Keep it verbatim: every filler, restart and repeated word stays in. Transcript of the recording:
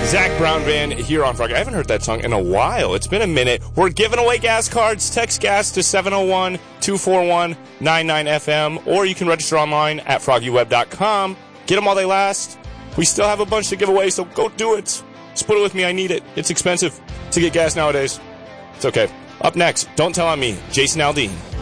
Zac Brown Band here on Froggy. I haven't heard that song in a while. It's been a minute. We're giving away gas cards. Text gas to seven oh one, two four one, nine nine F M, or you can register online at froggy web dot com. Get them while they last. We still have a bunch to give away, so go do it. Split it with me. I need it. It's expensive to get gas nowadays. It's okay. Up next, Don't Tell on Me, Jason Aldean.